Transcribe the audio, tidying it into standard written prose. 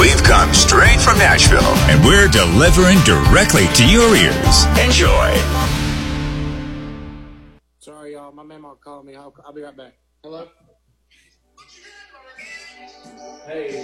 We've come straight from Nashville, and we're delivering directly to your ears. Enjoy. Sorry, y'all. My mama called me. I'll be right back. Hello? Hey.